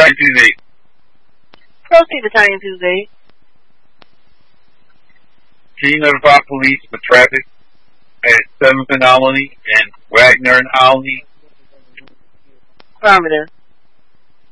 Battalion Tuesday. Proceed, Battalion Tuesday. Can you notify police for traffic at 7th and Olney and Wagner and Olney? Affirmative.